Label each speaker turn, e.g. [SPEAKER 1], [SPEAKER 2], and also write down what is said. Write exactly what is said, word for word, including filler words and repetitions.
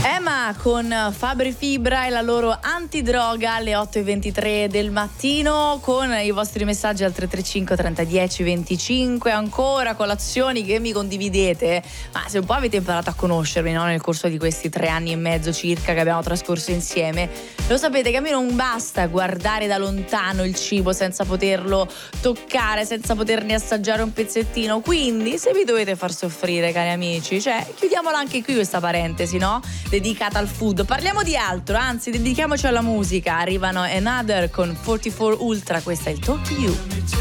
[SPEAKER 1] Emma con Fabri Fibra e la loro antidroga alle otto e ventitré del mattino, con i vostri messaggi al tre tre cinque trenta dieci venticinque, ancora colazioni che mi condividete. Ma se un po' avete imparato a conoscermi, no? Nel corso di questi tre anni e mezzo circa che abbiamo trascorso insieme, lo sapete che a me non basta guardare da lontano il cibo senza poterlo toccare, senza poterne assaggiare un pezzettino. Quindi se vi dovete far soffrire, cari amici, cioè chiudiamola anche qui questa parentesi, no? Dedicata al food. Parliamo di altro, anzi dedichiamoci alla musica. Arrivano Another con quarantaquattro Ultra, questa è il Talk to You.